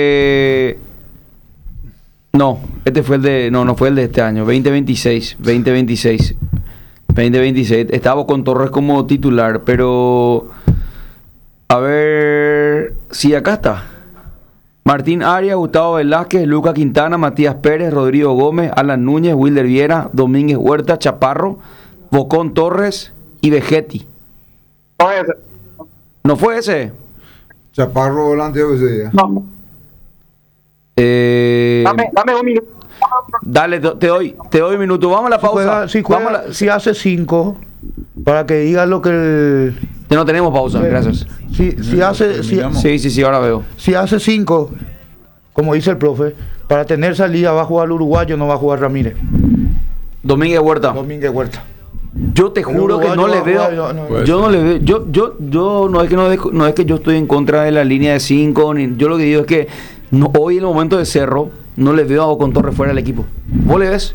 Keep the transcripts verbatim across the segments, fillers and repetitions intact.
Eh, no, este fue el de. No, no fue el de este año. veinte veintiséis. veinte veintiséis. veinte veintiséis. Estaba con Torres como titular, pero. A ver. Sí, acá está. Martín Arias, Gustavo Velázquez, Luca Quintana, Matías Pérez, Rodrigo Gómez, Alan Núñez, Wilder Viera, Domínguez Huerta, Chaparro, Bocón Torres y Vegetti. No es ese. ¿No fue ese? Chaparro volante ese día. No. Eh, Dame, dame un minuto. dale, te doy, te doy un minuto. Vamos a la Si pausa. juega, si, juega- Vamos a la- si hace cinco, para que diga lo que el, Ya no tenemos pausa, gracias. si, si hace si, terminamos. Sí, sí, sí, ahora veo. si hace cinco, como dice el profe, para tener salida va a jugar el uruguayo, no va a jugar Ramírez. Domínguez Huerta. Domínguez Huerta. Yo te juro que no le veo. No, no, Pues- Yo no le veo. Yo, yo, yo no es que no, de- no es que yo estoy en contra de la línea de cinco. Ni, yo lo que digo es que no, hoy en el momento de Cerro no le veo a Bocón Torres fuera del equipo. ¿Vos le ves?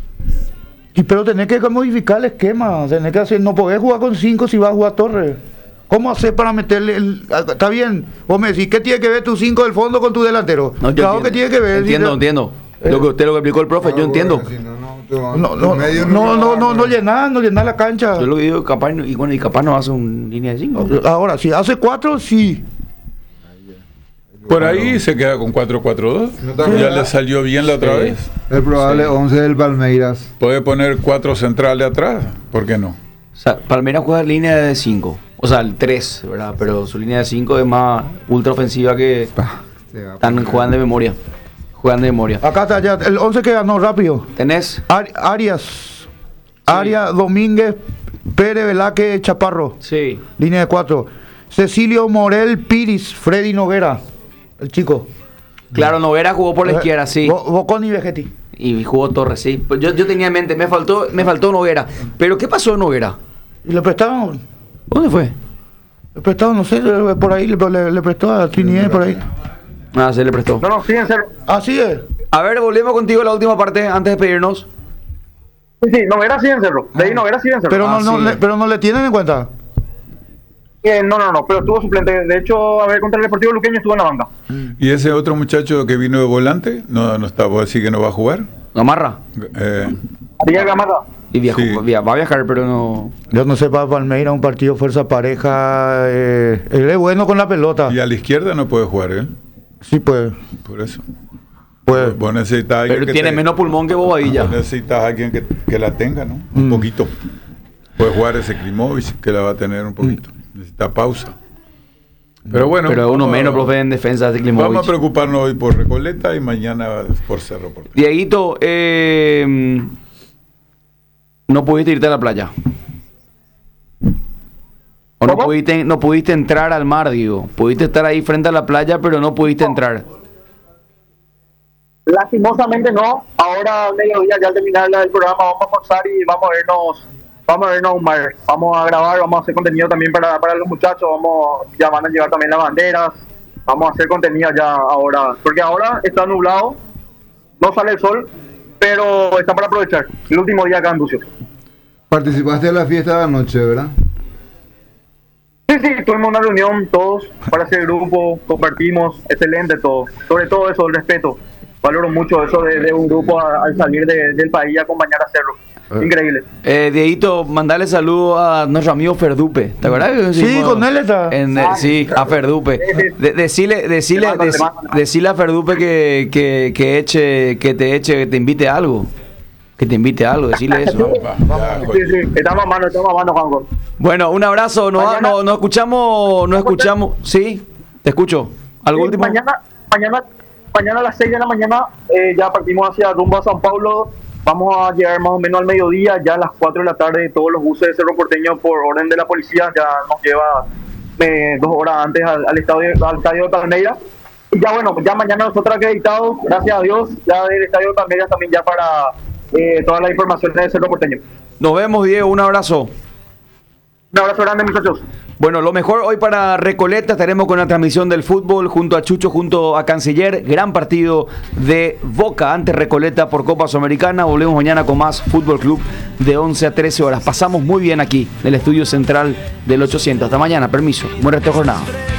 Y pero tenés que modificar el esquema, tenés que hacer, no podés jugar con cinco si vas a jugar Torres. ¿Cómo hacer para meterle el, está bien? Vos me decís, ¿qué tiene que ver tu cinco del fondo con tu delantero? No, yo Claro entiendo. que tiene que ver. Entiendo, dice- entiendo. Eh. Lo que usted lo que explicó el profe, yo entiendo. Si no, no, te va- No, no, tu medio no, no, no, no va- llenar, no llenar la cancha. Yo lo que digo, capaz, no- y bueno, y capaz no hace un línea de cinco. Ahora, si hace cuatro, sí. Por ahí se queda con cuatro cuatro dos. ¿No te Ya acuerdas? le salió bien la otra Sí. vez. El probable Sí. once del Palmeiras. Puede poner cuatro centrales atrás. ¿Por qué no? O sea, Palmeiras juega línea de cinco. O sea, el tres, ¿verdad? Pero su línea de cinco es más ultra ofensiva que Pa, se va a están poner. jugando de memoria. Juegan de memoria. Acá está ya, el once que ganó rápido. ¿Tenés? Ari- Arias, Arias, Domínguez, Pérez, Velázquez, Chaparro. Sí. Línea de cuatro. Cecilio Morel Piris, Freddy Noguera, el chico. Claro, Noguera jugó por la izquierda, sí. Bo- Bocón y Vegetti. Y jugó Torres, sí. Pues yo, yo tenía en mente, me faltó, me faltó Noguera. Pero ¿qué pasó de Noguera? Y le prestaron, ¿Dónde fue? le prestaron, no sé, por ahí, le, le- le prestó a Trinidad por ahí. Ah, se le prestó. No, no, fíjense. Así es. A ver, volvemos contigo a la última parte antes de pedirnos. Sí, sí, no era así en Cerro. De ahí no era así en Cerro. Pero, Ah, no, no sí. le, pero no le tienen en cuenta. Eh, no, no, no, pero estuvo suplente. De hecho, a ver, contra el Deportivo Luqueño estuvo en la banca. ¿Y ese otro muchacho que vino de volante? No, no está. ¿Vos decís que no va a jugar? Amarra. Eh, Ariel Gamarra. Y viajó, Sí. via- va a viajar, pero no. Yo no sé, para Palmeiras, un partido fuerza pareja. Eh, él es bueno con la pelota. y a la izquierda no puede jugar él. Sí, pues. Por eso. pues. Vos necesitas a alguien Pero que tiene te- menos pulmón que Bobadilla. Vos necesitas a alguien que, que la tenga, ¿no? Un Mm. poquito. Puede jugar ese Klimovic que la va a tener un poquito. Necesita pausa. Pero bueno. Pero uno vamos a- menos, profe, en defensa de Klimovic. Vamos a preocuparnos hoy por Recoleta y mañana por Cerro Porteño. Dieguito, eh, no pudiste irte a la playa. O no ¿Cómo? pudiste, no pudiste entrar al mar, digo. Pudiste estar ahí frente a la playa, pero no pudiste entrar. Lastimosamente no. Ahora al mediodía, ya al terminar la- el programa, vamos a forzar y vamos a vernos, vamos a vernos un mar. Vamos a grabar, vamos a hacer contenido también para, para los muchachos. Vamos, ya van a llevar también las banderas. Vamos a hacer contenido ya ahora, porque ahora está nublado, no sale el sol, pero está para aprovechar. El último día acá en Bucios. Participaste de la fiesta de anoche, ¿verdad? Sí, sí, tuvimos una reunión todos para hacer grupo, compartimos, excelente todo. Sobre todo eso, el respeto. Valoro mucho eso de, de un grupo a- al salir de- del país y acompañar a hacerlo. Increíble. Eh, Dieguito, mandale saludo a nuestro amigo Ferdupe. ¿Te acuerdas? que Sí, hicimos con él está. en, eh, sí, a Ferdupe. De- decile, decile, Te mando, te deci- mando. decile a Ferdupe que, que, que eche, que te eche, que te invite a algo. Que te invite a algo, decile eso. Va, ya, Sí, sí, estamos a mano, estamos a mano, Juanjo. Bueno, un abrazo. Nos Mañana- no, no escuchamos, no escuchamos. Sí, te escucho. ¿Algo Sí, último? Mañana, mañana, mañana a las seis de la mañana eh, ya partimos hacia rumbo a San Paulo. Vamos a llegar más o menos al mediodía, ya a las cuatro de la tarde todos los buses de Cerro Porteño por orden de la policía ya nos lleva eh, dos horas antes al, al estadio al estadio de Palmeiras. Y ya bueno, ya mañana nosotros acreditados, gracias a Dios, ya del estadio de Palmeiras también ya para eh, todas las informaciones de Cerro Porteño. Nos vemos, Diego. Un abrazo. Un abrazo grande, muchachos. Bueno, lo mejor hoy para Recoleta, estaremos con la transmisión del fútbol junto a Chucho, junto a Canciller. Gran partido de Boca ante Recoleta por Copa Sudamericana. Volvemos mañana con más Fútbol Club de once a trece horas. Pasamos muy bien aquí, en el estudio central del ochocientos. Hasta mañana, permiso. Buen resto de jornada.